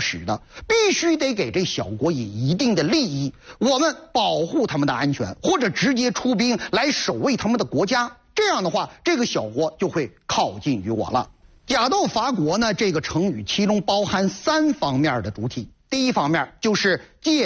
使的，必须得给这小国以一定的利益，我们保护他们的安全，或者直接出兵来守卫他们的国家。这样的话，这个小国就会靠近于我了。假斗伐国呢，这个成语其中包含3方面的主体。第一方面就是借